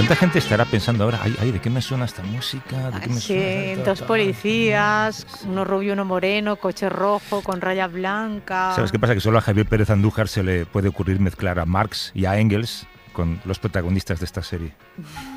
¿Cuánta gente estará pensando ahora, ay, ¿de qué me suena esta música? ¿De qué me suena? Dos policías, uno rubio, uno moreno, coche rojo con rayas blancas. ¿Sabes qué pasa? Que solo a Javier Pérez Andújar se le puede ocurrir mezclar a Marx y a Engels con los protagonistas de esta serie.